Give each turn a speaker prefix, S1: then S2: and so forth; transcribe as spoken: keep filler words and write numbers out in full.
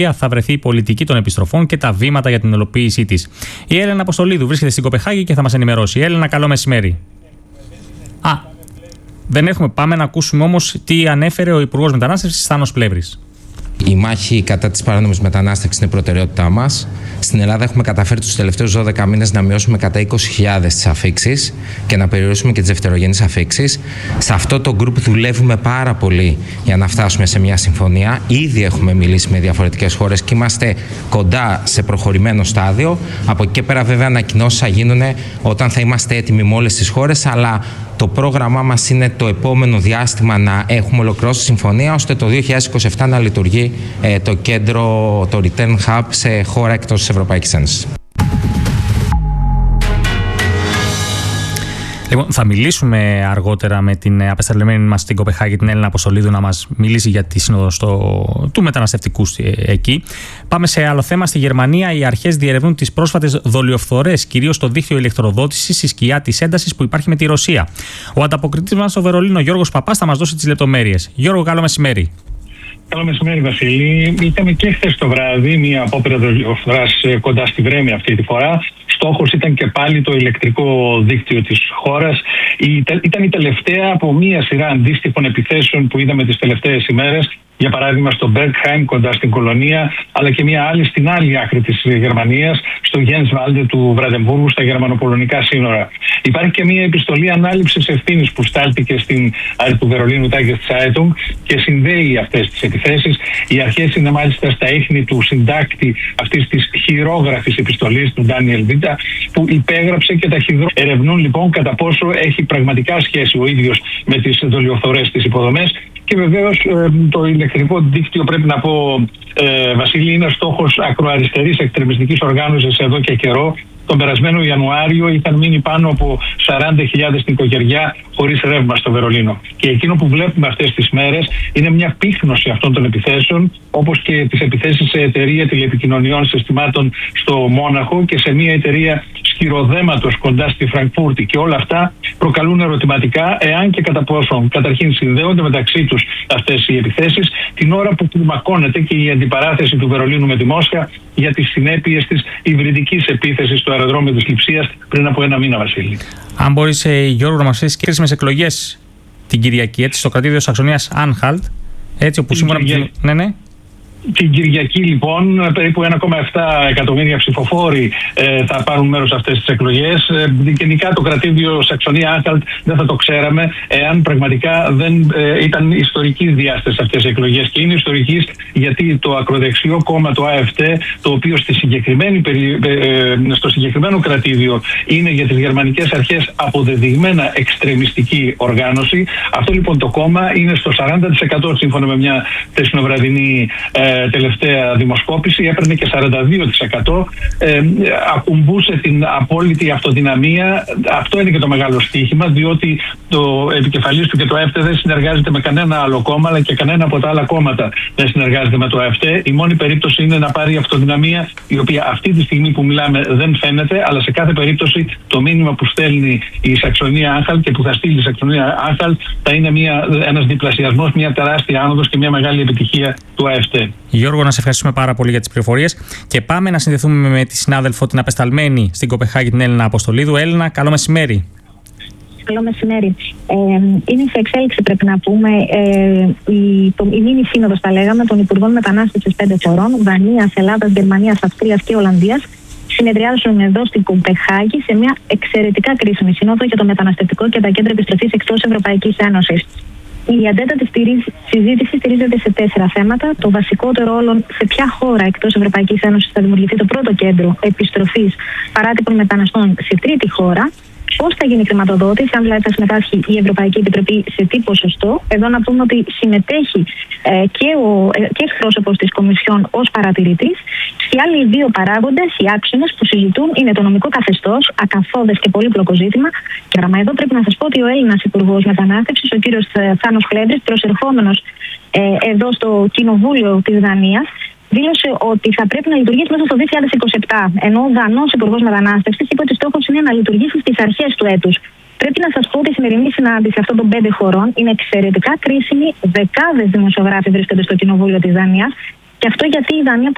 S1: θα βρεθεί η πολιτική των επιστροφών και τα βήματα για την υλοποίησή της. Η Έλενα Αποστολίδου βρίσκεται στην Κοπεχάγη και θα μας ενημερώσει. Έλενα, καλό μεσημέρι. Α, δεν έχουμε. Πάμε να ακούσουμε όμως τι ανέφερε ο Υπουργός Μετανάστευσης Θάνος Πλεύρης.
S2: Η μάχη κατά της παράνομης μετανάστευσης είναι προτεραιότητά μας. Στην Ελλάδα έχουμε καταφέρει τους τελευταίους δώδεκα μήνες να μειώσουμε κατά είκοσι χιλιάδες τις αφίξεις και να περιορίσουμε και τις δευτερογενείς αφίξεις. Σε αυτό το γκρουπ δουλεύουμε πάρα πολύ για να φτάσουμε σε μια συμφωνία. Ήδη έχουμε μιλήσει με διαφορετικές χώρες και είμαστε κοντά σε προχωρημένο στάδιο. Από εκεί και πέρα, βέβαια, ανακοινώσεις θα γίνουν όταν θα είμαστε έτοιμοι με όλες τις χώρες, αλλά το πρόγραμμά μας είναι το επόμενο διάστημα να έχουμε ολοκληρώσει συμφωνία, ώστε το δύο χιλιάδες είκοσι επτά να λειτουργεί ε, το κέντρο, το Return Hub σε χώρα εκτός της Ευρωπαϊκής Ένωσης.
S1: Λοιπόν, θα μιλήσουμε αργότερα με την απεσταλμένη μας στην Κοπεχάγη, την Έλενα Αποστολίδου, να μας μιλήσει για τη σύνοδο στο... του μεταναστευτικού εκεί. Πάμε σε άλλο θέμα. Στη Γερμανία, οι αρχές διερευνούν τις πρόσφατες δολιοφθορές, κυρίως στο δίκτυο ηλεκτροδότησης, στη σκιά της έντασης που υπάρχει με τη Ρωσία. Ο ανταποκριτής μας στο Βερολίνο, Γιώργος Παπάς, θα μας δώσει τις λεπτομέρειες. Γιώργο, καλό μεσημέρι.
S3: Καλό μεσημέρι, Βασίλη. Είχαμε και χθες το βράδυ μια απόπειρα δολιοφθοράς κοντά στη Βρέμη αυτή τη φορά. Στόχος ήταν και πάλι το ηλεκτρικό δίκτυο της χώρας. Ήταν η τελευταία από μία σειρά αντίστοιχων επιθέσεων που είδαμε τις τελευταίες ημέρες. Για παράδειγμα στο Μπέργκχάιμ κοντά στην Κολονία, αλλά και μια άλλη στην άλλη άκρη της Γερμανίας, στο Γένσβαλντε του Βραντεμβούργου, στα γερμανοπολωνικά σύνορα. Υπάρχει και μια επιστολή ανάληψης ευθύνης που στάλθηκε στην ΑΡ του Βερολίνου Τάγες Zeitung και συνδέει αυτές τις επιθέσεις. Οι αρχές είναι μάλιστα στα ίχνη του συντάκτη αυτής της χειρόγραφης επιστολής του Ντάνιελ Βίντα, που υπέγραψε και τα χειρόγραφα. Ερευνούν λοιπόν κατά πόσο έχει πραγματικά σχέση ο ίδιος με τις δολιοφθορές στις υποδομές. Και βεβαίως ε, το ηλεκτρικό δίκτυο, πρέπει να πω, ε, Βασίλη, είναι στόχος ακροαριστερής εκτρεμιστικής οργάνωσης εδώ και καιρό. Τον περασμένο Ιανουάριο είχαν μείνει πάνω από σαράντα χιλιάδες νοικοκυριά χωρίς ρεύμα στο Βερολίνο. Και εκείνο που βλέπουμε αυτές τις μέρες είναι μια πύχνωση αυτών των επιθέσεων, όπως και τις επιθέσεις σε εταιρεία τηλεπικοινωνιών συστημάτων στο Μόναχο και σε μια εταιρεία σκυροδέματος κοντά στη Φραγκφούρτη. Και όλα αυτά προκαλούν ερωτηματικά εάν και κατά πόσο καταρχήν συνδέονται μεταξύ τους αυτές οι επιθέσεις, την ώρα που κλιμακώνεται και η αντιπαράθεση του Βερολίνου με τη Μόσχα για τις συνέπειες της υβριδικής επίθεσης στο αεροδρόμιο της Λειψίας πριν από ένα μήνα, Βασίλη.
S1: Αν μπορείς, Γιώργο, να μας πεις και κρίσιμες εκλογές την Κυριακή, έτσι, στο κρατήδιο Σαξονίας Άνχαλτ, έτσι, όπου σύμφωνα με την... Ναι, ναι.
S3: Την Κυριακή, λοιπόν, περίπου ένα κόμμα επτά εκατομμύρια ψηφοφόροι ε, θα πάρουν μέρος σε αυτές τις εκλογές. Ε, γενικά το κρατήδιο Σαξονία Άνχαλτ δεν θα το ξέραμε εάν πραγματικά δεν ε, ήταν ιστορικής διάστασης αυτές οι εκλογές. Και είναι ιστορικής γιατί το ακροδεξιό κόμμα, το ΑΕΦΤ, το οποίο στη συγκεκριμένη περι, ε, στο συγκεκριμένο κρατήδιο είναι για τις γερμανικές αρχές αποδεδειγμένα εξτρεμιστική οργάνωση. Αυτό λοιπόν το κόμμα είναι στο σαράντα τοις εκατό σύμφωνα με μια θεσινοβραδινή ε, τελευταία δημοσκόπηση, έπαιρνε και σαράντα δύο τοις εκατό, ε, ακουμπούσε την απόλυτη αυτοδυναμία. Αυτό είναι και το μεγάλο στοίχημα, διότι το επικεφαλής του και το ΑΕΦΤ δεν συνεργάζεται με κανένα άλλο κόμμα, αλλά και κανένα από τα άλλα κόμματα δεν συνεργάζεται με το ΑΕΦΤ. Η μόνη περίπτωση είναι να πάρει αυτοδυναμία, η οποία αυτή τη στιγμή που μιλάμε δεν φαίνεται, αλλά σε κάθε περίπτωση το μήνυμα που στέλνει η Σαξονία Άνχαλτ και που θα στείλει η Σαξονία Άνχαλτ θα είναι μια, ένας διπλασιασμός, μια τεράστια άνοδος και μια μεγάλη επιτυχία του ΑΕΦΤ.
S1: Γιώργο, να σε ευχαριστούμε πάρα πολύ για τις πληροφορίες και πάμε να συνδεθούμε με τη συνάδελφο, την απεσταλμένη στην Κοπεχάγη, την Έλενα Αποστολίδου. Έλενα, καλό μεσημέρι.
S4: Καλό μεσημέρι. Ε, είναι σε εξέλιξη, πρέπει να πούμε, ε, η, το, η μήνυ σύνοδος, τα λέγαμε, των Υπουργών Μετανάστευσης πέντε χωρών, Δανίας, Ελλάδας, Γερμανίας, Αυστρίας και Ολλανδίας, συνεδριάζουν εδώ στην Κοπεχάγη σε μια εξαιρετικά κρίσιμη σύνοδο για το μεταναστευτικό και τα κέντρα επιστροφής εκτός Ευρωπαϊκής Ένωσης. Η αντέτατη συζήτηση στηρίζεται σε τέσσερα θέματα. Το βασικότερο όλων, σε ποια χώρα εκτός Ευρωπαϊκής Ένωσης θα δημιουργηθεί το πρώτο κέντρο επιστροφής παράτυπων μεταναστών σε τρίτη χώρα. Πώς θα γίνει η χρηματοδότηση, αν δηλαδή θα συμμετάσχει η Ευρωπαϊκή Επιτροπή, σε τι ποσοστό. Εδώ να πούμε ότι συμμετέχει ε, και ο ε, και εκπρόσωπος της Κομισιόν ως παρατηρητής. Και άλλοι δύο παράγοντες, οι άξονες που συζητούν, είναι το νομικό καθεστώς, ακαθόδες και πολύπλοκο ζήτημα. Και γραμμα εδώ πρέπει να σας πω ότι ο Έλληνας Υπουργός Μετανάστευσης, ο κύριος Θάνος Πλεύρης, προσερχόμενος ε, εδώ στο Κοινοβούλιο της Δανίας, δήλωσε ότι θα πρέπει να λειτουργήσει μέσα στο δύο χιλιάδες είκοσι επτά. Ενώ ο Δανός Υπουργός Μετανάστευσης είπε ότι στόχος είναι να λειτουργήσει στις αρχές του έτους. Πρέπει να σας πω ότι η σημερινή συνάντηση αυτών των πέντε χωρών είναι εξαιρετικά κρίσιμη. Δεκάδες δημοσιογράφοι βρίσκονται στο Κοινοβούλιο της Δανίας. Και αυτό γιατί η Δανία